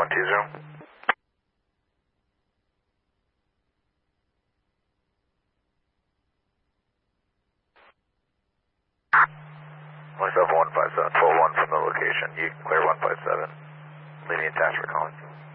120. 157, 157, full 1 from the location. You can clear 157. Leaving attached for calling.